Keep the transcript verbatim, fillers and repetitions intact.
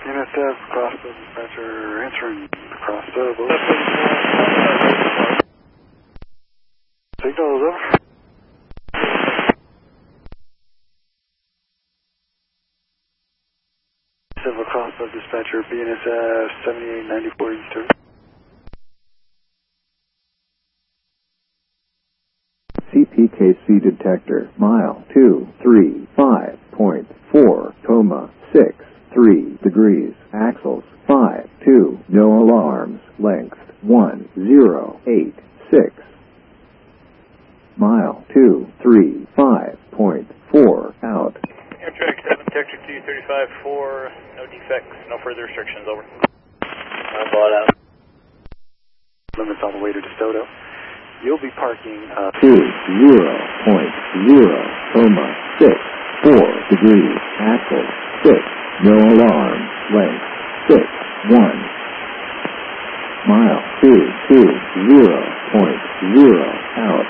N S F, Crossville dispatcher, answering Crossville. Signal is over. Civil Crossville dispatcher, B N S F seventy-eight ninety-four Eastern. C P K C detector, mile two three five point four, coma six three degrees, axles five two, no alarms, length one zero eight six. Mile two three five point four, out. Amtrak seven, Texture two thirty-five four, no defects, no further restrictions, over. I'm bought out. Limits all the way to DeSoto. You'll be parking uh two zero point zero, coma six four degrees, axles six, no alarm, length six one. Mile two two zero point zero, out.